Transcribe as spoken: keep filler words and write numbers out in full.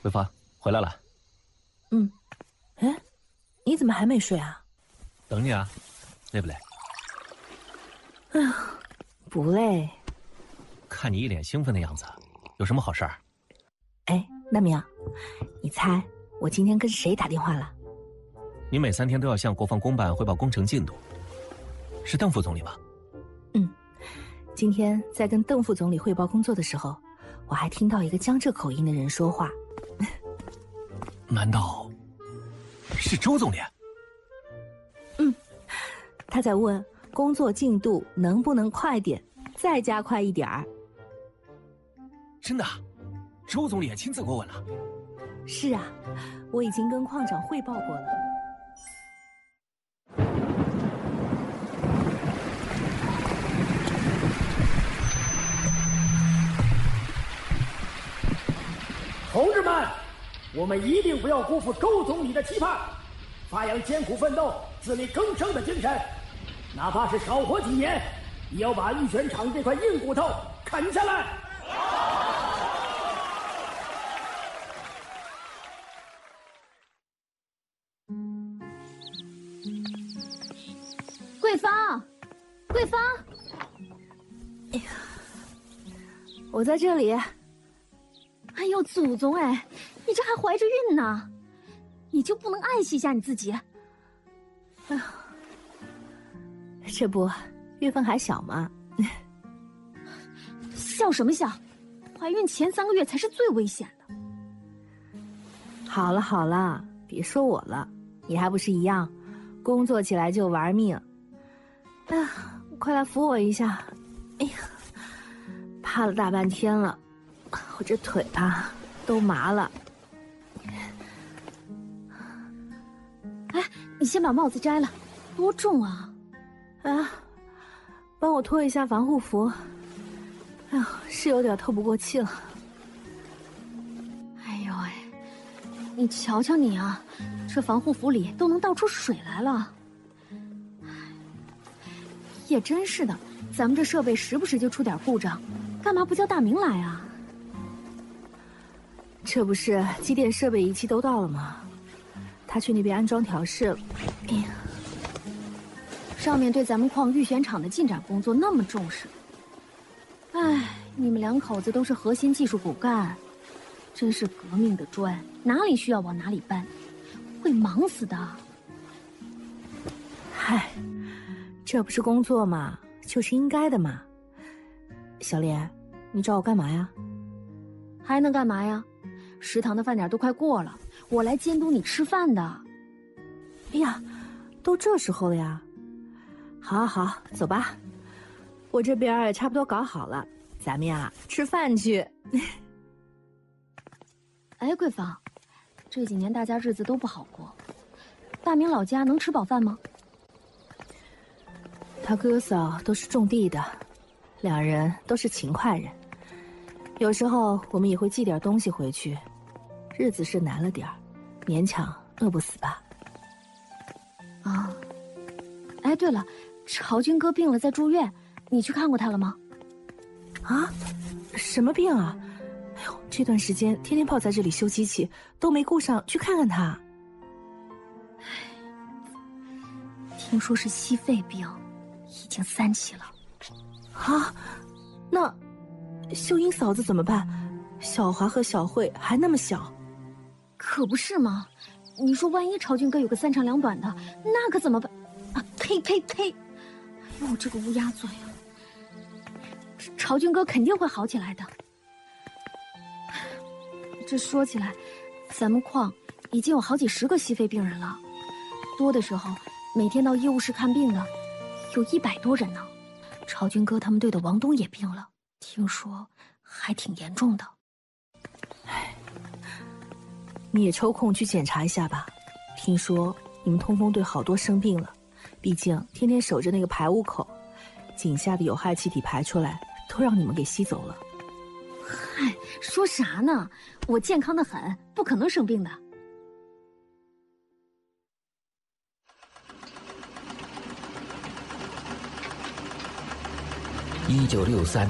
慧芳回来了。 嗯，哎，你怎么还没睡啊？ 等你啊，累不累？ 哎呀，不累。 看你一脸兴奋的样子，有什么好事儿？ 哎，大明，你猜我今天跟谁打电话了？ 你每三天都要向国防公办汇报工程进度，是邓副总理吗？ 嗯，今天在跟邓副总理汇报工作的时候，我还听到一个江浙口音的人说话。 难道是周总理？ 嗯，他在问工作进度能不能快点，再加快一点儿。 真的？周总理也亲自过问了？ 是啊，我已经跟矿长汇报过了。 同志们，我们一定不要辜负周总理的期盼，发扬艰苦奋斗、自力更生的精神，哪怕是少活几年，也要把玉泉厂这块硬骨头啃下来。 桂芳，桂芳， 哎呀，我在这里。 哎呦，祖宗哎，你这还怀着孕呢，你就不能爱惜一下你自己？ 哎呀，这不，月份还小嘛。 笑什么笑？怀孕前三个月才是最危险的。 好了好了，别说我了，你还不是一样，工作起来就玩命。哎呀，快来扶我一下！哎呀，趴了大半天了。我这腿啊都麻了。 哎，你先把帽子摘了，多重啊！ 啊，帮我脱一下防护服。哎呀，是有点透不过气了。 哎呦喂，你瞧瞧你啊，这防护服里都能倒出水来了。也真是的，咱们这设备时不时就出点故障，干嘛不叫大明来啊？ 这不是机电设备仪器都到了吗？他去那边安装调试了。哎呀， 上面对咱们矿玉泉厂的进展工作那么重视，哎，你们两口子都是核心技术骨干，真是革命的砖，哪里需要往哪里搬，会忙死的。 嗨，这不是工作嘛，就是应该的嘛。小莲，你找我干嘛呀？ 还能干嘛呀？食堂的饭点都快过了，我来监督你吃饭的。 哎呀，都这时候了呀！好，好，好，走吧。我这边也差不多搞好了，咱们呀吃饭去。 哎，桂芳，这几年大家日子都不好过，大明老家能吃饱饭吗？ 他哥嫂都是种地的，两人都是勤快人。有时候我们也会寄点东西回去，日子是难了点儿，勉强饿不死吧。 啊，哎，对了，朝军哥病了，在住院，你去看过他了吗？ 啊？什么病啊？哎呦，这段时间天天泡在这里修机器，都没顾上去看看他。 听说是矽肺病，已经三期了。 啊？那秀英嫂子怎么办？小华和小慧还那么小。 可不是吗？你说万一朝军哥有个三长两短的，那可怎么办？啊，呸呸呸！哎呦，这个乌鸦嘴啊！朝军哥肯定会好起来的。这说起来，咱们矿已经有好几十个矽肺病人了，多的时候每天到医务室看病的有一百多人呢。朝军哥他们队的王东也病了，听说还挺严重的。 唉，你也抽空去检查一下吧。听说你们通风队好多生病了，毕竟天天守着那个排污口，井下的有害气体排出来，都让你们给吸走了。 嗨，说啥呢？我健康的很，不可能生病的。 一九六三